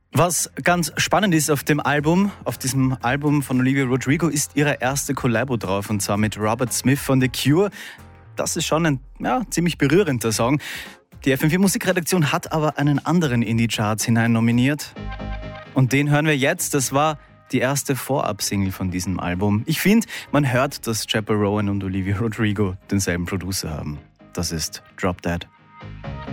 Was ganz spannend ist auf diesem Album von Olivia Rodrigo, ist ihre erste Collabo drauf, und zwar mit Robert Smith von The Cure. Das ist schon ein ziemlich berührender Song. Die FM4 Musikredaktion hat aber einen anderen in die Charts hinein nominiert. Und den hören wir jetzt. Das war die erste Vorab-Single von diesem Album. Ich finde, man hört, dass Chappell Roan und Olivia Rodrigo denselben Producer haben. Das ist Drop Dead.